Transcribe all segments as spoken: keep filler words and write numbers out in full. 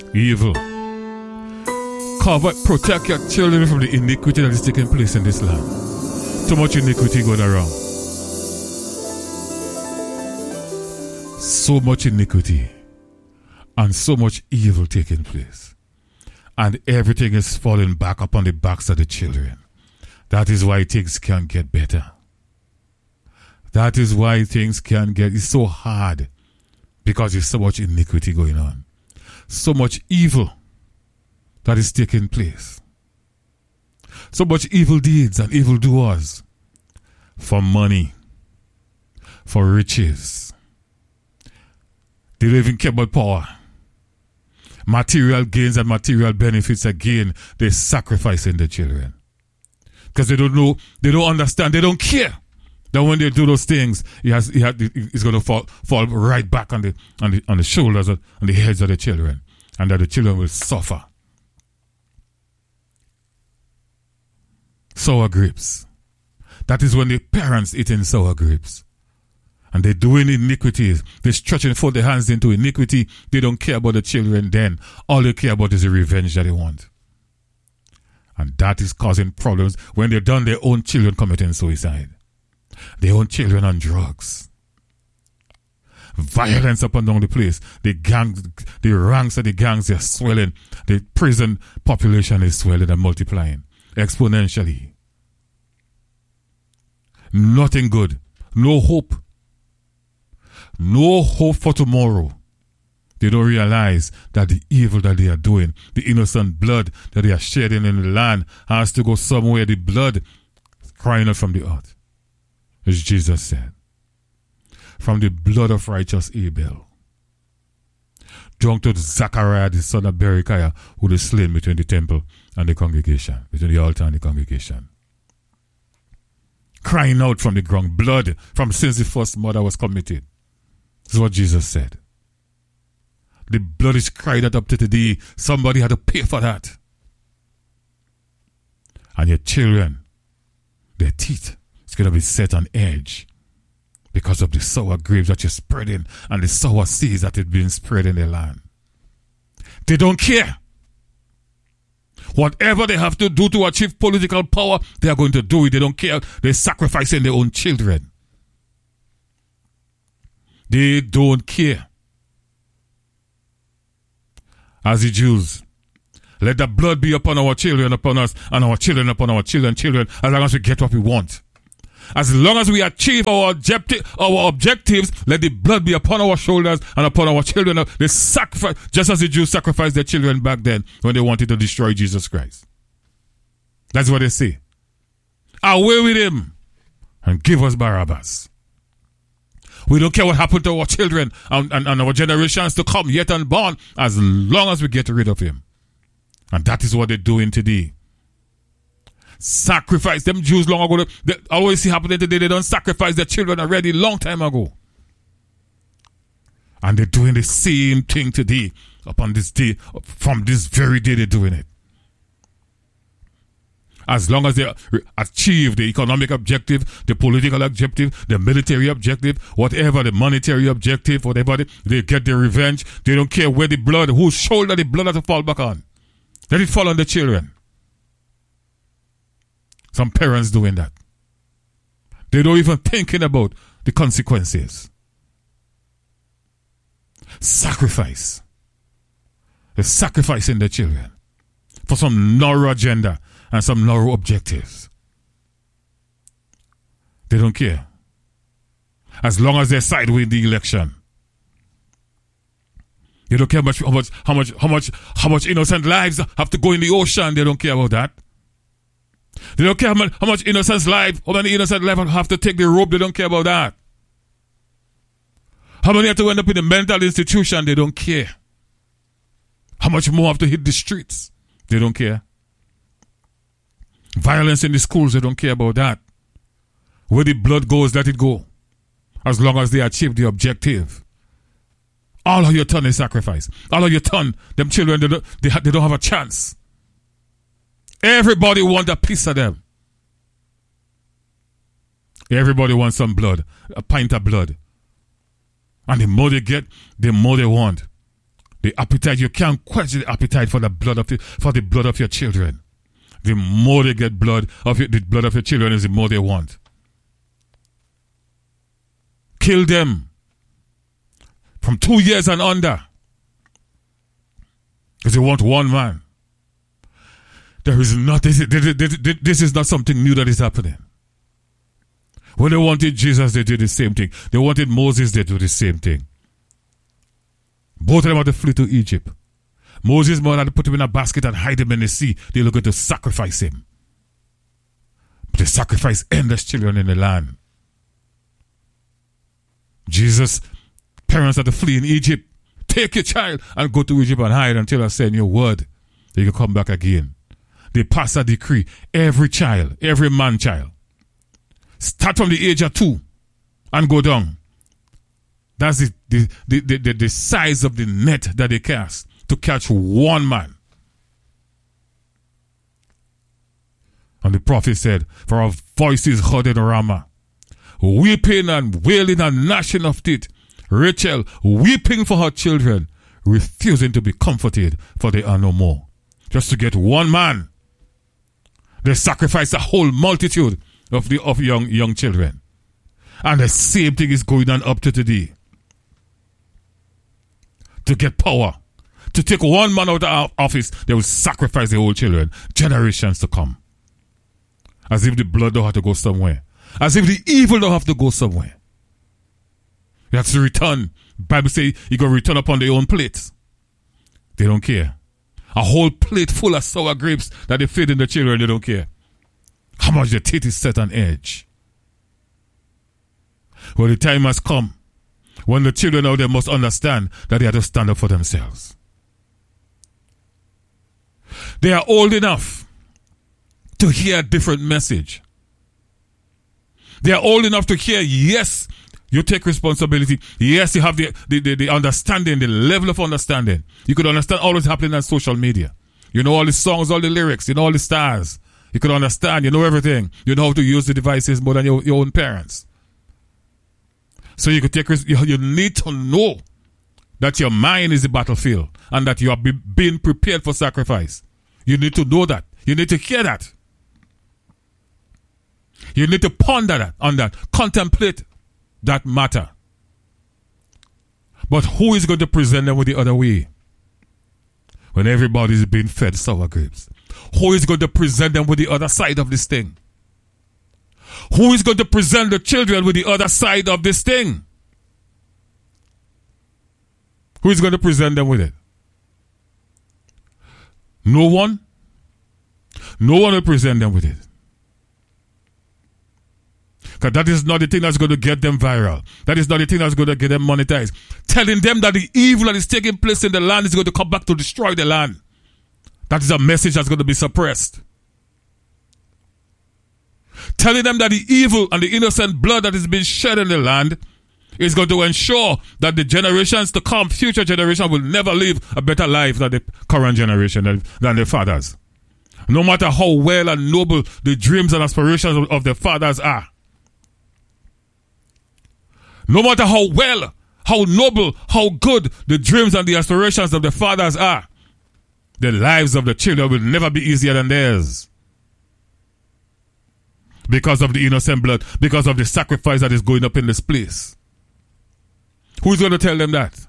Evil. Cover, protect your children from the iniquity that is taking place in this land. Too much iniquity going around. So much iniquity and so much evil taking place. And everything is falling back upon the backs of the children. That is why things can't get better. That is why things can't get... It's so hard because there's so much iniquity going on. So much evil that is taking place. So much evil deeds and evil doers for money, for riches. They don't even care about power. Material gains and material benefits again, they're sacrificing their children. Because they don't know, they don't understand, they don't care that when they do those things, it has, it has, it's going to fall, fall right back on the, on the, on the shoulders, of, on the heads of the children. And that the children will suffer. Sour grapes. That is when the parents eating sour grapes. And they're doing iniquities. They're stretching forth their hands into iniquity. They don't care about the children then. All they care about is the revenge that they want. And that is causing problems when they're done, their own children committing suicide. Their own children on drugs. Violence up and down the place. The gangs, the ranks of the gangs are swelling. The prison population is swelling and multiplying exponentially. Nothing good. No hope. No hope for tomorrow. They don't realize that the evil that they are doing, the innocent blood that they are shedding in the land, has to go somewhere. The blood crying out from the earth, as Jesus said. From the blood of righteous Abel, drunk to Zachariah, the son of Berechiah, who was slain between the temple and the congregation, between the altar and the congregation. Crying out from the ground, blood from since the first murder was committed. This is what Jesus said. The blood is cried out up to today. Somebody had to pay for that. And your children, their teeth, is going to be set on edge. Because of the sour grapes that you're spreading and the sour seeds that have been spread in the land. They don't care. Whatever they have to do to achieve political power, they are going to do it. They don't care. They're sacrificing their own children. They don't care. As the Jews, let the blood be upon our children, upon us, and our children upon our children, children, as long as we get what we want. As long as we achieve our objective, our objectives, let the blood be upon our shoulders and upon our children. They sacrifice, just as the Jews sacrificed their children back then when they wanted to destroy Jesus Christ. That's what they say. Away with him and give us Barabbas. We don't care what happened to our children and, and, and our generations to come, yet unborn, as long as we get rid of him. And that is what they're doing today. Sacrifice them Jews long ago. They always see happening today. They don't sacrifice their children already long time ago. And they're doing the same thing today. Upon this day, from this very day they're doing it. As long as they achieve the economic objective, the political objective, the military objective, whatever the monetary objective, whatever they, they get their revenge, they don't care where the blood, whose shoulder the blood has to fall back on. Let it fall on the children. Some parents doing that. They don't even thinking about the consequences. Sacrifice. They're sacrificing their children for some narrow agenda and some narrow objectives. They don't care. As long as they side with the election. They don't care much how much how much how much how much innocent lives have to go in the ocean. They don't care about that. They don't care how much, how much innocent life, how many innocent lives have to take the rope. They don't care about that. How many have to end up in a mental institution? They don't care. How much more have to hit the streets? They don't care. Violence in the schools, they don't care about that. Where the blood goes, let it go. As long as they achieve the objective. All of your ton is sacrifice. All of your ton, them children, they don't, they, ha- they don't have a chance. Everybody wants a piece of them. Everybody wants some blood, a pint of blood. And the more they get, the more they want. The The appetite, you can't question the appetite for the blood of the, for the blood of your children. The more they get blood of your, the blood of your children is the more they want. Kill them from two years and under. Because you want one man. There is not, this, this is not something new that is happening. When they wanted Jesus, they did the same thing. They wanted Moses, they did the same thing. Both of them had to flee to Egypt. Moses' mother had to put him in a basket and hide him in the sea. They were going to sacrifice him. But they sacrificed endless children in the land. Jesus' parents had to flee in Egypt. Take your child and go to Egypt and hide until I send you word that you can come back again. They passed a decree. Every child, every man child, start from the age of two and go down. That's the, the, the, the, the, the size of the net that they cast to catch one man. And the prophet said, for our voices heard in Ramah, weeping and wailing and gnashing of teeth. Rachel weeping for her children, refusing to be comforted, for they are no more. Just to get one man, they sacrifice a whole multitude of the of young young children. And the same thing is going on up to today. To get power, to take one man out of office, they will sacrifice the whole children, generations to come. As if the blood don't have to go somewhere. As if the evil don't have to go somewhere. You have to return. Bible says you got to return upon their own plate. They don't care. A whole plate full of sour grapes that they feed in the children, they don't care. How much their teeth is set on edge. Well, the time has come when the children out there must understand that they have to stand up for themselves. They are old enough to hear a different message. They are old enough to hear, yes, you take responsibility. Yes, you have the, the, the, the understanding, the level of understanding. You could understand all that's happening on social media. You know all the songs, all the lyrics, you know all the stars. You could understand, you know everything. You know how to use the devices more than your, your own parents. So you could take, you, you need to know that your mind is the battlefield and that you are be, being prepared for sacrifice. You need to know that. You need to hear that. You need to ponder that, on that. Contemplate that matter. But who is going to present them with the other way? When everybody is being fed sour grapes. Who is going to present them with the other side of this thing? Who is going to present the children with the other side of this thing? Who is going to present them with it? No one. No one will present them with it. Because that is not the thing that's going to get them viral. That is not the thing that's going to get them monetized. Telling them that the evil that is taking place in the land is going to come back to destroy the land. That is a message that's going to be suppressed. Telling them that the evil and the innocent blood that is being shed in the land is going to ensure that the generations to come, future generations, will never live a better life than the current generation, than, than their fathers. No matter how well and noble the dreams and aspirations of, of their fathers are. No matter how well, how noble, how good the dreams and the aspirations of the fathers are, the lives of the children will never be easier than theirs. Because of the innocent blood, because of the sacrifice that is going up in this place. Who's going to tell them that?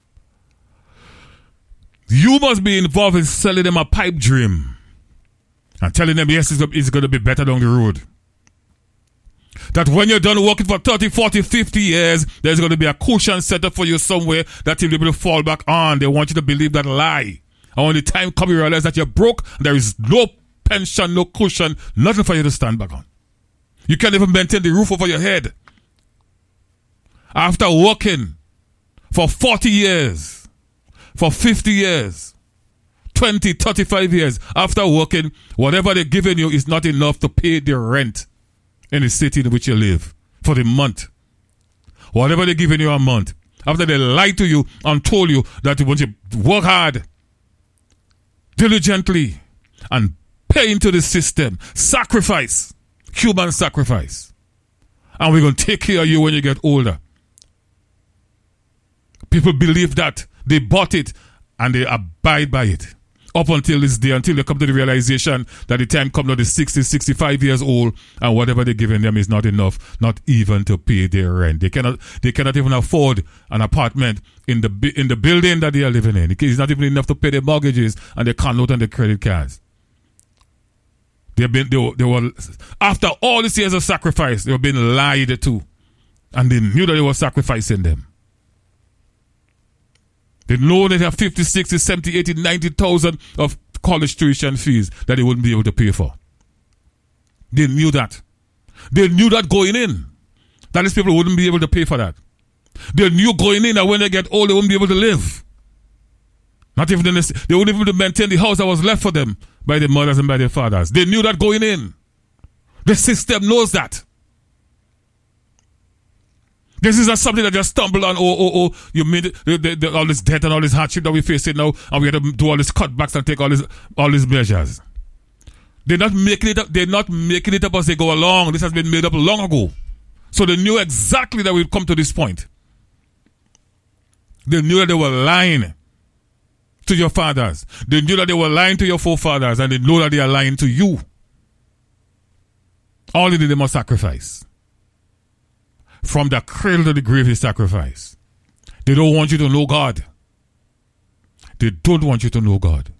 You must be involved in selling them a pipe dream and telling them, yes, it's going to be better down the road. That when you're done working for thirty, forty, fifty years, there's going to be a cushion set up for you somewhere that you'll be able to fall back on. They want you to believe that lie. And when the time comes, you realize that you're broke, there is no pension, no cushion, nothing for you to stand back on. You can't even maintain the roof over your head. After working for forty years, for fifty years, twenty, thirty-five years, after working, whatever they're giving you is not enough to pay the rent in the city in which you live for the month. Whatever they're giving you a month, after they lied to you and told you that once you work hard, diligently, and pay into the system, sacrifice, human sacrifice, and we're going to take care of you when you get older. People believe that. They bought it, And they abide by it. Up until this day, until they come to the realization that the time comes, they're sixty, sixty-five years old, and whatever they're giving them is not enough, not even to pay their rent. They cannot, they cannot even afford an apartment in the in the building that they are living in. It's not even enough to pay their mortgages, and they can't load on their credit cards. They've been, they were, they were, after all these years of sacrifice, they were being lied to, and they knew that they were sacrificing them. They know they have fifty, sixty, seventy, eighty, ninety thousand of college tuition fees that they wouldn't be able to pay for. They knew that. They knew that going in, that these people wouldn't be able to pay for that. They knew going in that when they get old, they wouldn't be able to live. Not even in this, they wouldn't be able to maintain the house that was left for them by their mothers and by their fathers. They knew that going in. The system knows that. This is not something that just stumbled on, oh, oh, oh, you made it, the, the, the, all this debt and all this hardship that we're facing now, and we have to do all these cutbacks and take all these, all these measures. They're not making it up, they're not making it up as they go along. This has been made up long ago. So they knew exactly that we'd come to this point. They knew that they were lying to your fathers. They knew that they were lying to your forefathers, and they know that they are lying to you. All they did, they must sacrifice. From the cradle to the grave, they sacrifice. They don't want you to know God. They don't want you to know God.